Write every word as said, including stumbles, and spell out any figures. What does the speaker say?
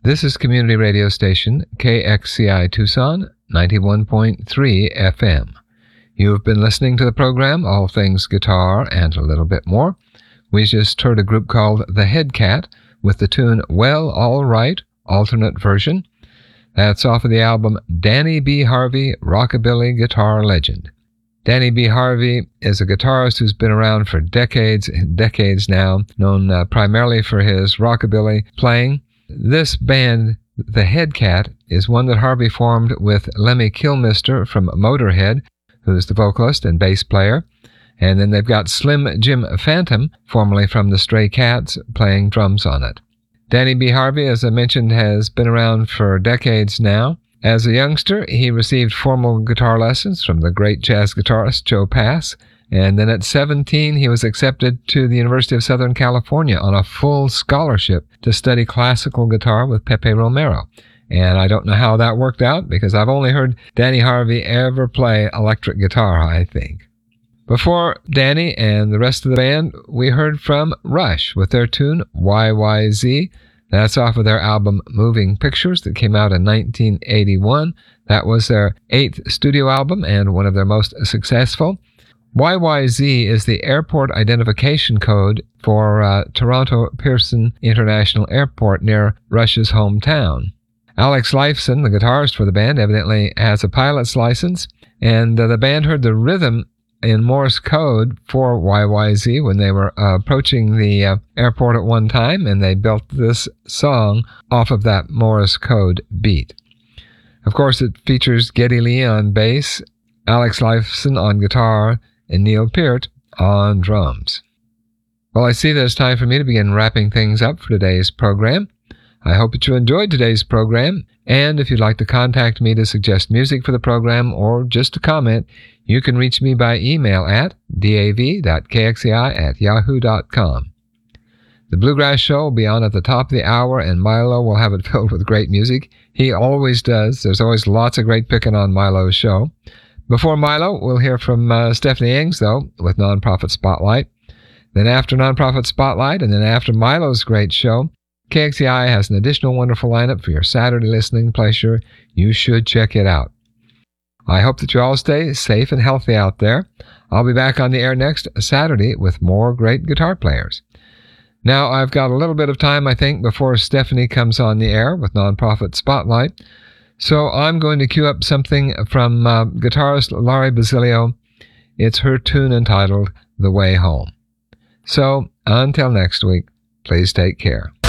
This is community radio station K X C I Tucson, ninety-one point three F M. You've been listening to the program All Things Guitar and a Little Bit More. We just heard a group called The Headcat with the tune Well, All Right, alternate version. That's off of the album Danny B. Harvey, Rockabilly Guitar Legend. Danny B. Harvey is a guitarist who's been around for decades and decades now, known uh, primarily for his rockabilly playing. This band, The Headcat, is one that Harvey formed with Lemmy Kilmister from Motorhead, who's the vocalist and bass player. And then they've got Slim Jim Phantom, formerly from the Stray Cats, playing drums on it. Danny B. Harvey, as I mentioned, has been around for decades now. As a youngster, he received formal guitar lessons from the great jazz guitarist Joe Pass. And then at seventeen, he was accepted to the University of Southern California on a full scholarship to study classical guitar with Pepe Romero. And I don't know how that worked out, because I've only heard Danny Harvey ever play electric guitar, I think. Before Danny and the rest of the band, we heard from Rush with their tune Y Y Z. That's off of their album Moving Pictures that came out in nineteen eighty-one. That was their eighth studio album and one of their most successful. Y Y Z is the airport identification code for uh, Toronto Pearson International Airport near Rush's hometown. Alex Lifeson, the guitarist for the band, evidently has a pilot's license, and uh, the band heard the rhythm in Morse code for Y Y Z when they were uh, approaching the uh, airport at one time, and they built this song off of that Morse code beat. Of course, it features Geddy Lee on bass, Alex Lifeson on guitar, and Neil Peart on drums. Well, I see that it's time for me to begin wrapping things up for today's program. I hope that you enjoyed today's program, and if you'd like to contact me to suggest music for the program or just to comment, you can reach me by email at dav dot k x e i at yahoo dot com. The Bluegrass Show will be on at the top of the hour, and Milo will have it filled with great music. He always does. There's always lots of great picking on Milo's show. Before Milo, we'll hear from uh, Stephanie Ings, though, with Nonprofit Spotlight. Then after Nonprofit Spotlight, and then after Milo's great show, K X E I has an additional wonderful lineup for your Saturday listening pleasure. You should check it out. I hope that you all stay safe and healthy out there. I'll be back on the air next Saturday with more great guitar players. Now, I've got a little bit of time, I think, before Stephanie comes on the air with Nonprofit Spotlight. So I'm going to cue up something from uh, guitarist Laurie Basilio. It's her tune entitled The Way Home. So until next week, please take care.